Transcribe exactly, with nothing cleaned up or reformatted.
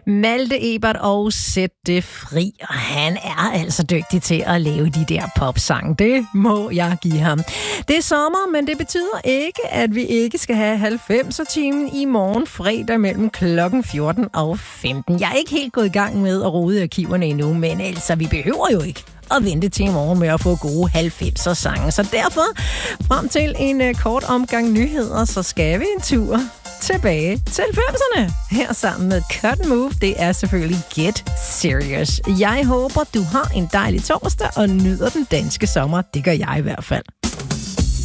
Malte Ebert og Sæt det fri. Og han er altså dygtig til at lave de der popsange. Det må jeg give ham. Det er sommer, men det betyder ikke, at vi ikke skal have halvfemser-timen i morgen fredag mellem klokken fjorten og femten. Jeg er ikke helt gået i gang med at rode i arkiverne endnu, men altså, vi behøver jo ikke at vente til i morgen med at få gode halvfemser sange. Så derfor, frem til en uh, kort omgang nyheder, så skal vi en tur tilbage til halvfemserne. Her sammen med Cut Move, det er selvfølgelig Get Serious. Jeg håber, du har en dejlig torsdag og nyder den danske sommer. Det gør jeg i hvert fald.